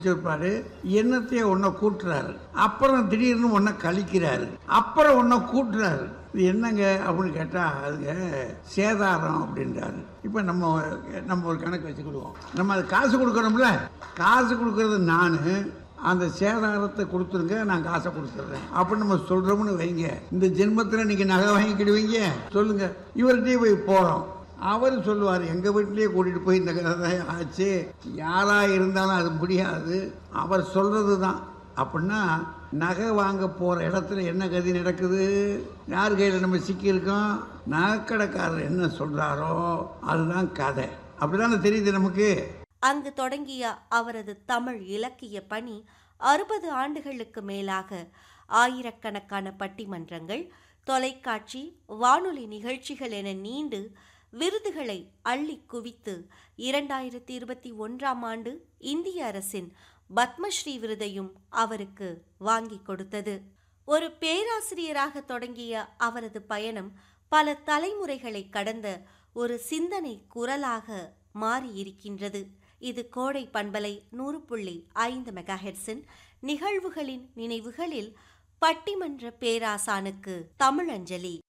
வச்சிருப்பாரு, எண்ணத்தையே ஒன்ன கூட்டுறாரு, அப்புறம் திடீர்னு ஒன்ன கழிக்கிறாரு, அப்புறம் ஒன்ன கூட்டுறாரு. இது என்னங்க அப்படின்னு கேட்டா அதுங்க சேதாரம் அப்படின்றாரு. இப்ப நம்ம ஒரு கணக்கு வச்சுக்கிடுவோம். நம்ம அது காசு கொடுக்கறோம்ல, காசு கொடுக்கறது நானு, அந்த சேதாரத்தை கொடுத்துருங்க, நான் காசை கொடுத்துட்றேன் அப்படின்னு நம்ம சொல்றோம்னு வைங்க. இந்த ஜென்மத்தில் நீங்க நகை வாங்கிக்கிடுவீங்க சொல்லுங்க. இவர்கிட்டயே போய் போறோம், அவர் சொல்லுவார், எங்க வீட்டிலேயே கூட்டிட்டு போய் இந்த கதை ஆச்சு, யாரா இருந்தாலும் அது முடியாது, அவர் சொல்றது தான் அப்படின்னா நகை வாங்க போற இடத்துல என்ன கதி நடக்குது? யார் கையில நம்ம சிக்கி இருக்கோம்? நகைக்கடைக்காரர் என்ன சொல்றாரோ அதுதான் கதை. அப்படிதானே தெரியுது நமக்கு. அங்கு தொடங்கிய அவரது தமிழ் இலக்கிய பணி 60 ஆண்டுகளுக்கு மேலாக ஆயிரக்கணக்கான பட்டிமன்றங்கள், தொலைக்காட்சி, வானொலி நிகழ்ச்சிகள் என நீண்டு விருதுகளை அள்ளி குவித்து 2021ஆம் ஆண்டு இந்திய அரசின் பத்மஸ்ரீ விருதையும் அவருக்கு வாங்கி கொடுத்தது. ஒரு பேராசிரியராக தொடங்கிய அவரது பயணம் பல தலைமுறைகளை கடந்த ஒரு சிந்தனை குரலாக மாறியிருக்கின்றது. இது கோடை பண்பலை 100.5 மெகாஹெர்ட்ஸின் நிகழ்வுகளின் நினைவுகளில் பட்டிமன்ற பேராசானுக்கு தமிழஞ்சலி.